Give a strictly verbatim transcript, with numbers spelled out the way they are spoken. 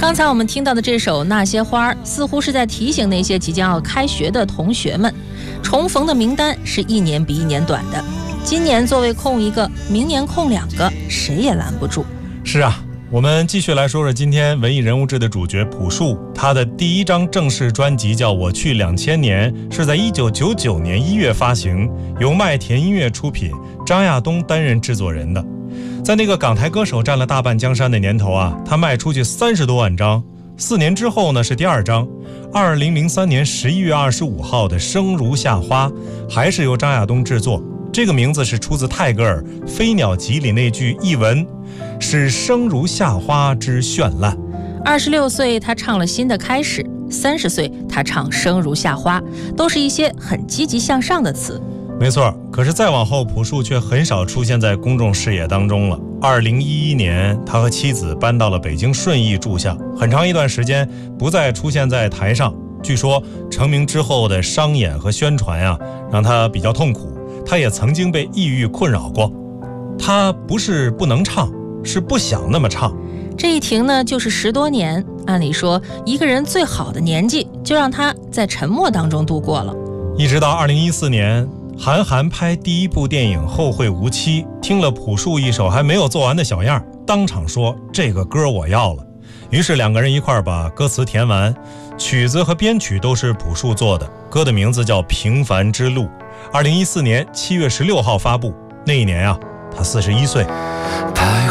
刚才我们听到的这首《那些花》似乎是在提醒那些即将要开学的同学们，重逢的名单是一年比一年短的，今年座位空一个，明年空两个，谁也拦不住。 是啊，我们继续来说说今天文艺人物志的主角朴树。他的第一张正式专辑叫《我去两千年》，是在一九九九年一月发行，由麦田音乐出品，张亚东担任制作人的。在那个港台歌手占了大半江山的年头啊，他卖出去三十多万张。四年之后呢，是第二张，二零零三年十一月二十五号的《生如夏花》，还是由张亚东制作。这个名字是出自泰戈尔《飞鸟集》里那句译文，是生如夏花之绚烂。 二十六岁他唱了新的开始，三十岁他唱生如夏花，都是一些很积极向上的词。 没错，可是再往后朴树却很少出现在公众视野当中了。二零一一年他和妻子搬到了北京顺义住下，很长一段时间不再出现在台上。据说成名之后的商演和宣传啊，让他比较痛苦，他也曾经被抑郁困扰过。他不是不能唱，是不想那么唱。 这一停呢就是十多年，按理说一个人最好的年纪就让他在沉默当中度过了。 一直到二零一四年韩寒拍第一部电影《后会无期》，听了朴树一首还没有做完的小样，当场说这个歌我要了。于是两个人一块儿把歌词填完，曲子和编曲都是朴树做的，歌的名字叫《平凡之路》。二零一四年七月十六号发布，那一年啊，他四十一岁。